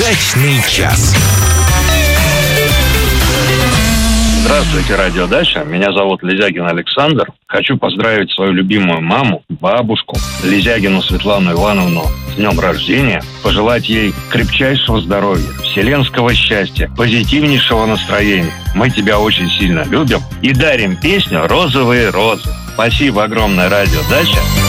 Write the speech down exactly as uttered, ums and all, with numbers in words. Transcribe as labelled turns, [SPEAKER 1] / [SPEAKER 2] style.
[SPEAKER 1] Удачный час.
[SPEAKER 2] Здравствуйте, Радио Дача. Меня зовут Лизягин Александр. Хочу поздравить свою любимую маму, бабушку, Лизягину Светлану Ивановну с днем рождения. Пожелать ей крепчайшего здоровья, вселенского счастья, позитивнейшего настроения. Мы тебя очень сильно любим и дарим песню «Розовые розы». Спасибо огромное, Радио Дача.